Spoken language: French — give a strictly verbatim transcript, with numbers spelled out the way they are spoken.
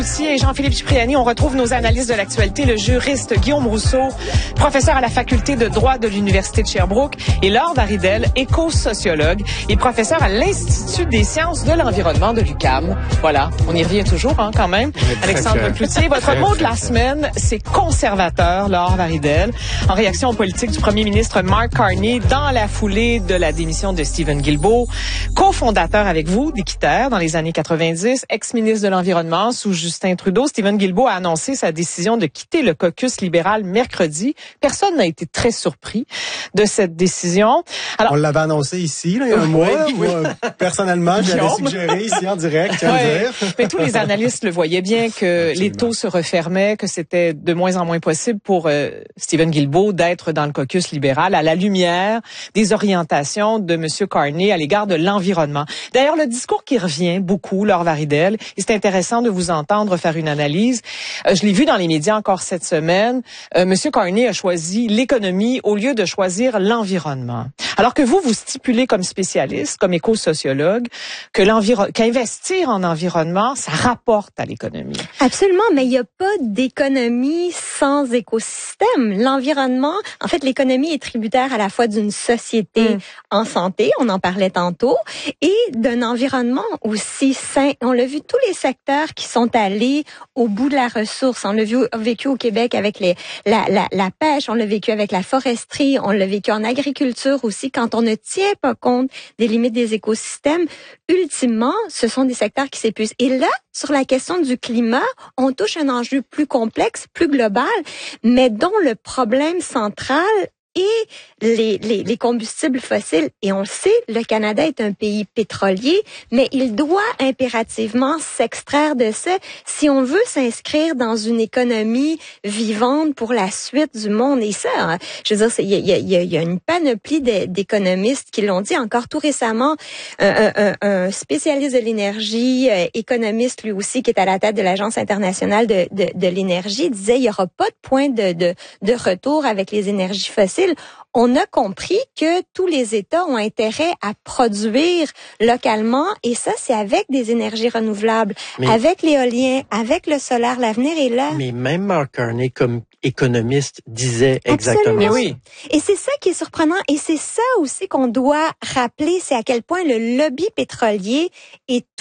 Et Jean-Philippe Cipriani, on retrouve nos analystes de l'actualité, le juriste Guillaume Rousseau, professeur à la faculté de droit de l'Université de Sherbrooke, et Laure Varidel, éco-sociologue et professeur à l'Institut des sciences de l'environnement de l'U Q A M. Voilà, on y revient toujours hein, quand même. Alexandre Cloutier, votre mot de la semaine, c'est conservateur, Laure Varidel, en réaction aux politiques du premier ministre Mark Carney dans la foulée de la démission de Steven Guilbeault, cofondateur avec vous d'Équiterre dans les années quatre-vingt-dix, ex-ministre de l'Environnement sous Justin Trudeau. Steven Guilbeault a annoncé sa décision de quitter le caucus libéral mercredi. Personne n'a été très surpris de cette décision. Alors, on l'avait annoncé ici, là, il y a un oui, mois. Oui. Moi, personnellement, j'avais suggéré ici en direct, tiens ouais. dire. Mais tous les analystes le voyaient bien que Absolument. Les taux se refermaient, que c'était de moins en moins possible pour euh, Steven Guilbeault d'être dans le caucus libéral à la lumière des orientations de M. Carney à l'égard de l'environnement. D'ailleurs, le discours qui revient beaucoup, Laure Varidel, et c'est intéressant de vous entendre faire une analyse. Euh, je l'ai vu dans les médias encore cette semaine. Euh, M. Carney a choisi l'économie au lieu de choisir l'environnement. Alors que vous, vous stipulez comme spécialiste, comme éco-sociologue, que l'environ, qu'investir en environnement, ça rapporte à l'économie. Absolument, mais il n'y a pas d'économie sans écosystème. L'environnement, en fait, l'économie est tributaire à la fois d'une société mmh. en santé, on en parlait tantôt, et d'un environnement aussi sain. On l'a vu, tous les secteurs qui sont allés au bout de la ressource. On l'a vu, vécu au Québec avec les, la, la, la pêche, on l'a vécu avec la foresterie, on l'a vécu en agriculture aussi. Quand on ne tient pas compte des limites des écosystèmes, ultimement, ce sont des secteurs qui s'épuisent. Et là, sur la question du climat, on touche un enjeu plus complexe, plus global, mais dont le problème central et les, les, les combustibles fossiles. Et on le sait, le Canada est un pays pétrolier, mais il doit impérativement s'extraire de ça si on veut s'inscrire dans une économie vivante pour la suite du monde. Et ça, hein, je veux dire, il y a, y, a, y a une panoplie d'économistes qui l'ont dit. Encore tout récemment, un, un, un spécialiste de l'énergie, euh, économiste lui aussi, qui est à la tête de l'Agence internationale de, de, de l'énergie, disait il y aura pas de point de, de, de retour avec les énergies fossiles. On a compris que tous les États ont intérêt à produire localement et ça, c'est avec des énergies renouvelables, mais, avec l'éolien, avec le solaire. L'avenir est là. Mais même Mark Carney, comme économiste, disait exactement Absolument. ça. Oui. Et c'est ça qui est surprenant et c'est ça aussi qu'on doit rappeler, c'est à quel point le lobby pétrolier est